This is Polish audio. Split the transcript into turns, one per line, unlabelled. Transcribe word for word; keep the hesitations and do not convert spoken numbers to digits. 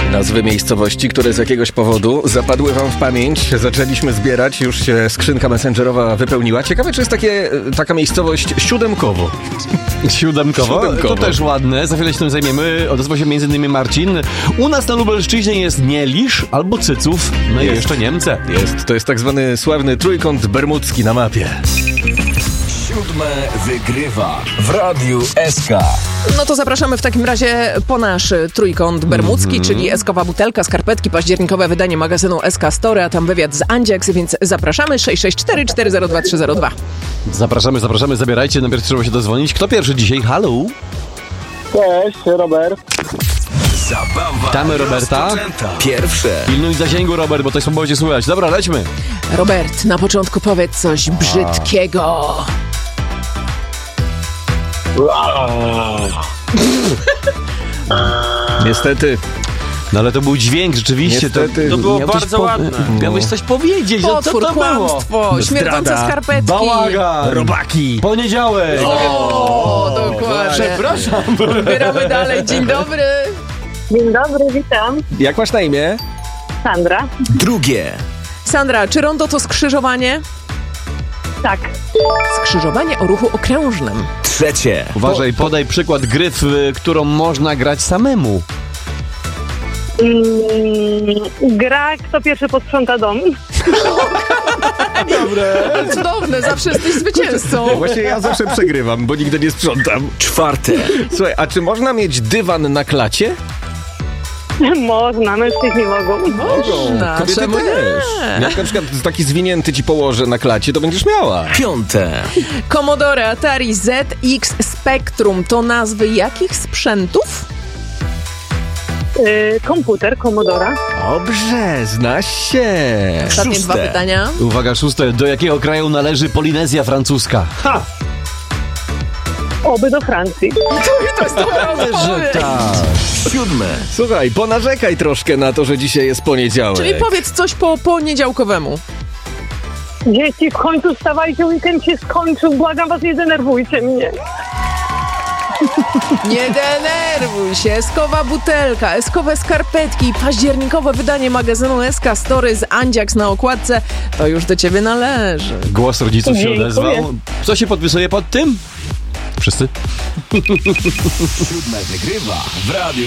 Nazwy miejscowości, które z jakiegoś powodu zapadły wam w pamięć. Zaczęliśmy zbierać, już się skrzynka messengerowa wypełniła. Ciekawe, czy jest takie, taka miejscowość Siódemkowo.
Siódemkowo?
Siódemkowo.
To też ładne. Za chwilę się tym zajmiemy. Odezwał się między innymi Marcin. U nas na Lubelszczyźnie jest Nielisz albo Cyców. No
Jest.
i jeszcze Niemce.
Jest, to jest tak zwany sławny trójkąt bermudzki na mapie.
Siódme wygrywa w Radiu S K.
No to zapraszamy w takim razie po nasz trójkąt bermudzki, mm-hmm. czyli Eskowa butelka, skarpetki, październikowe wydanie magazynu S K Story, a tam wywiad z Andziaks, więc zapraszamy sześć sześć cztery cztery zero dwa trzy zero dwa.
Zapraszamy, zapraszamy, zabierajcie. Najpierw trzeba się dozwonić. Kto pierwszy dzisiaj? Halo?
Cześć, Robert.
Zabawa
Witamy Roberta.
rozpoczęta. Pierwsze.
Pilnuj zasięgu, Robert, bo coś słabo będzie słychać. Dobra, lećmy.
Robert, na początku powiedz coś brzydkiego.
Niestety.
No ale to był dźwięk, rzeczywiście.
Niestety.
To,
To
było
miał coś
bardzo
po-
ładne.
Miałbyś coś powiedzieć. No, co
Potwór,
to było?
kłamstwo, śmierdzące
Zdrada.
skarpetki.
Bałagan.
Robaki.
Poniedziałek.
O, dokładnie.
Przepraszam.
Wybieramy dalej. Dzień dobry.
Dzień dobry, witam.
Jak masz na imię?
Sandra.
Drugie.
Sandra, czy rondo to skrzyżowanie?
Tak.
Skrzyżowanie o ruchu okrężnym.
Trzecie.
Uważaj, podaj przykład gry, w którą można grać samemu.
Mm, gra, kto pierwszy posprząta dom.
Ale cudowne, zawsze jesteś zwycięzcą.
Właśnie ja zawsze przegrywam, bo nigdy nie sprzątam.
Czwarte.
Słuchaj, a czy można mieć dywan na klacie?
Można, mężczyźni mogą.
Można,
Kobiety
czemu
też.
nie?
Jak na przykład taki zwinięty ci położę na klacie, to będziesz miała.
Piąte.
Commodore Atari Z X Spectrum to nazwy jakich sprzętów?
Y, komputer, Commodora.
Dobrze, znasz się.
Ostatnie
Szóste.
dwa pytania.
Uwaga, szóste. Do jakiego kraju należy Polinezja Francuska? Ha!
Oby do Francji.
To jest dobra odpowiedź.
tak.
Siódme.
Słuchaj, ponarzekaj troszkę na to, że dzisiaj jest poniedziałek.
Czyli powiedz coś po poniedziałkowemu.
Dzieci, w końcu wstawajcie, weekend się skończył. Błagam was, nie denerwujcie mnie.
Nie denerwuj się. Eskowa butelka, eskowe skarpetki, październikowe wydanie magazynu S K Story z Andziaks na okładce. To już do ciebie należy.
Głos rodziców się
Dziękuję.
odezwał. Co się podpisuje pod tym? Wszyscy?
Siódme wygrywa w Radiu